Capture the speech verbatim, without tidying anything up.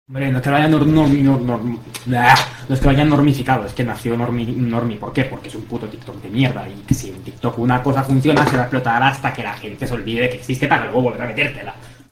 Hombre, no es que lo hayan nor- normi- nor- norm- ah, no es que lo hayan normificado, es que nació normi, normi. ¿Por qué? Porque es un puto TikTok de mierda. Y que si en TikTok una cosa funciona, se va a explotar hasta que la gente se olvide que existe para luego volver a metértela.